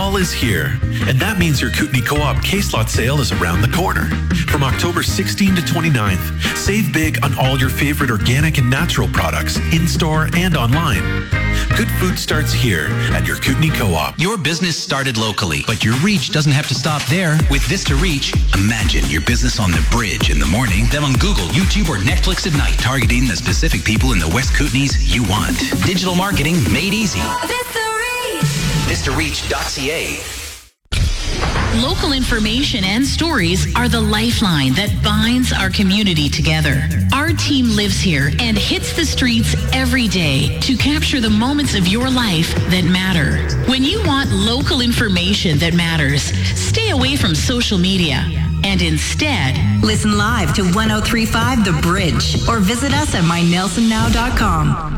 Fall is here, and that means your Kootenai Co-op case lot sale is around the corner. From October 16 to 29th, save big on all your favorite organic and natural products in-store and online. Good food starts here at your Kootenai Co-op. Your business started locally, but your reach doesn't have to stop there. With Vista Reach, imagine your business on the bridge in the morning, then on Google, YouTube, or Netflix at night, targeting the specific people in the West Kootenays you want. Digital marketing made easy. VistaReach.ca. Local information and stories are the lifeline that binds our community together. Our team lives here and hits the streets every day to capture the moments of your life that matter. When you want local information that matters, stay away from social media and instead listen live to 103.5 The Bridge or visit us at mynelsonnow.com.